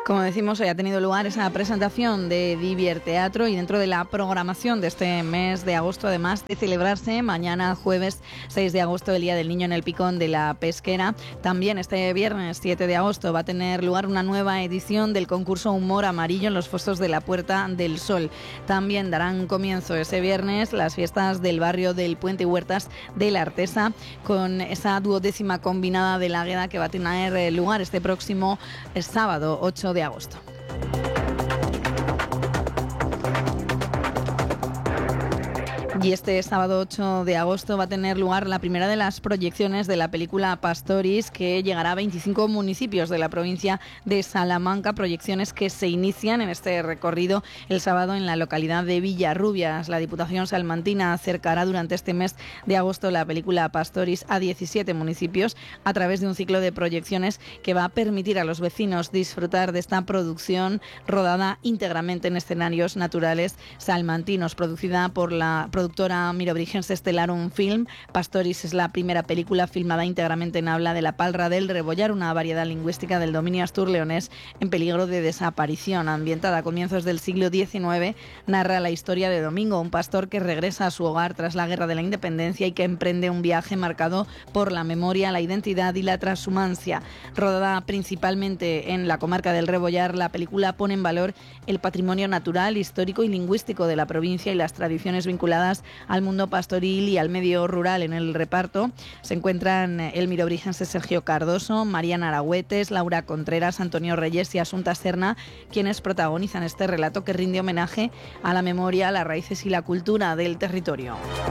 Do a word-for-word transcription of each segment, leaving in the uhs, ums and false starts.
Como decimos, hoy ha tenido lugar esa presentación de Divierteatro y dentro de la programación de este mes de agosto, además de celebrarse mañana jueves seis de agosto, el Día del Niño en el Picón de la Pesquera, también este viernes siete de agosto va a tener lugar una nueva edición del concurso Humor Amarillo en los Fostos de la Puerta del Sol. También darán comienzo ese viernes las fiestas del barrio del Puente Huertas de la Artesa con esa duodécima combinada de la Águeda que va a tener lugar este próximo sábado ocho de agosto. Y este sábado ocho de agosto va a tener lugar la primera de las proyecciones de la película Pastoris, que llegará a veinticinco municipios de la provincia de Salamanca, proyecciones que se inician en este recorrido el sábado en la localidad de Villarrubias. La Diputación salmantina acercará durante este mes de agosto la película Pastoris a diecisiete municipios a través de un ciclo de proyecciones que va a permitir a los vecinos disfrutar de esta producción rodada íntegramente en escenarios naturales salmantinos, producida por la productora mirobrigense Stellarum Film. Pastoris es la primera película filmada íntegramente en habla de la Palra del Rebollar, una variedad lingüística del dominio astur-leonés en peligro de desaparición. Ambientada a comienzos del siglo diecinueve, narra la historia de Domingo, un pastor que regresa a su hogar tras la Guerra de la Independencia y que emprende un viaje marcado por la memoria, la identidad y la transhumancia. Rodada principalmente en la comarca del Rebollar, la película pone en valor el patrimonio natural, histórico y lingüístico de la provincia y las tradiciones vinculadas al mundo pastoril y al medio rural. En el reparto se encuentran el mirobrigense Sergio Cardoso, Mariana Aragüetes, Laura Contreras, Antonio Reyes y Asunta Serna, quienes protagonizan este relato que rinde homenaje a la memoria, las raíces y la cultura del territorio.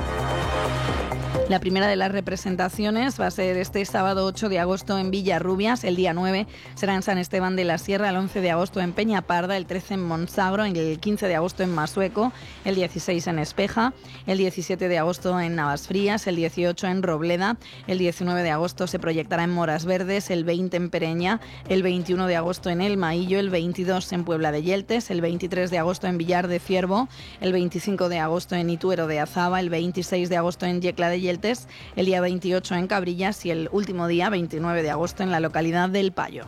La primera de las representaciones va a ser este sábado ocho de agosto en Villarrubias, el día nueve será en San Esteban de la Sierra, el once de agosto en Peñaparda, el trece en Monsagro, el quince de agosto en Masueco, el dieciséis en Espeja, el diecisiete de agosto en Navasfrías, el dieciocho en Robleda, el diecinueve de agosto se proyectará en Moras Verdes, el veinte en Pereña, el veintiuno de agosto en El Maillo, el veintidós en Puebla de Yeltes, el veintitrés de agosto en Villar de Ciervo, el veinticinco de agosto en Ituero de Azaba, el veintiséis de agosto en Yecla de Yeltes, el día veintiocho en Cabrillas y el último día, veintinueve de agosto, en la localidad del Payo.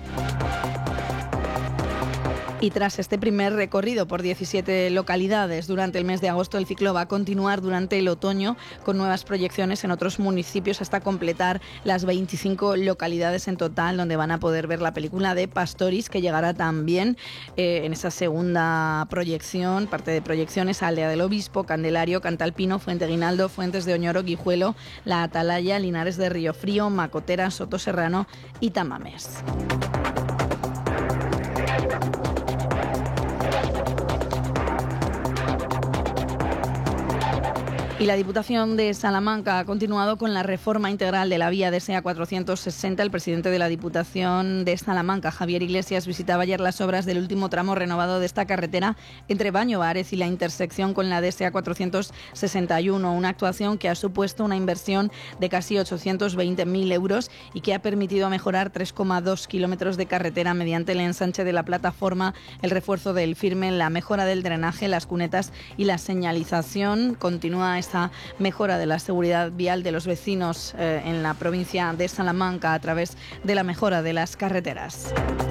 Y tras este primer recorrido por diecisiete localidades durante el mes de agosto, el ciclo va a continuar durante el otoño con nuevas proyecciones en otros municipios hasta completar las veinticinco localidades en total donde van a poder ver la película de Pastoris, que llegará también eh, en esa segunda proyección, parte de proyecciones, a Aldea del Obispo, Candelario, Cantalpino, Fuente Guinaldo, Fuentes de Oñoro, Guijuelo, La Atalaya, Linares de Río Frío, Macotera, Soto Serrano y Tamames. Y la Diputación de Salamanca ha continuado con la reforma integral de la vía de S E A cuatrocientos sesenta. El presidente de la Diputación de Salamanca, Javier Iglesias, visitaba ayer las obras del último tramo renovado de esta carretera entre Baño Bárez y la intersección con la de S E A cuatrocientos sesenta y uno, una actuación que ha supuesto una inversión de casi ochocientos veinte mil euros y que ha permitido mejorar tres coma dos kilómetros de carretera mediante el ensanche de la plataforma, el refuerzo del firme, la mejora del drenaje, las cunetas y la señalización. Continúa esta mejora de la seguridad vial de los vecinos eh, en la provincia de Salamanca a través de la mejora de las carreteras.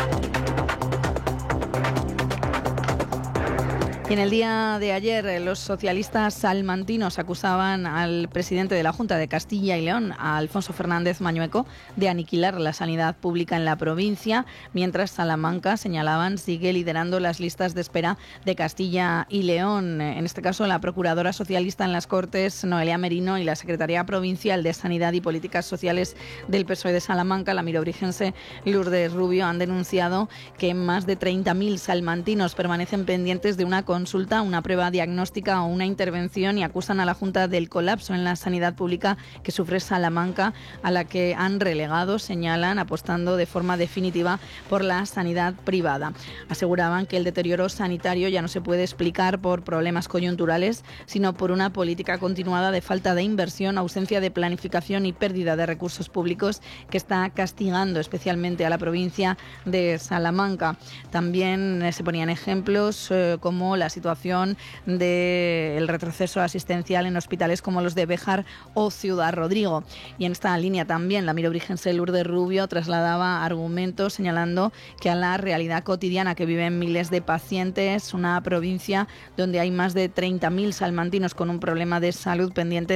Y en el día de ayer, los socialistas salmantinos acusaban al presidente de la Junta de Castilla y León, a Alfonso Fernández Mañueco, de aniquilar la sanidad pública en la provincia, mientras Salamanca, señalaban, sigue liderando las listas de espera de Castilla y León. En este caso, la procuradora socialista en las Cortes, Noelia Merino, y la secretaria provincial de Sanidad y Políticas Sociales del P S O E de Salamanca, la mirobrigense Lourdes Rubio, han denunciado que más de treinta mil salmantinos permanecen pendientes de una consulta, una prueba diagnóstica o una intervención y acusan a la Junta del colapso en la sanidad pública que sufre Salamanca, a la que han relegado, señalan, apostando de forma definitiva por la sanidad privada. Aseguraban que el deterioro sanitario ya no se puede explicar por problemas coyunturales, sino por una política continuada de falta de inversión, ausencia de planificación y pérdida de recursos públicos que está castigando especialmente a la provincia de Salamanca. También eh, se ponían ejemplos eh, como la la situación del retroceso asistencial en hospitales como los de Béjar o Ciudad Rodrigo. Y en esta línea también la Miro Brigense Lourdes Rubio trasladaba argumentos señalando que a la realidad cotidiana que viven miles de pacientes, una provincia donde hay más de treinta mil salmantinos con un problema de salud pendiente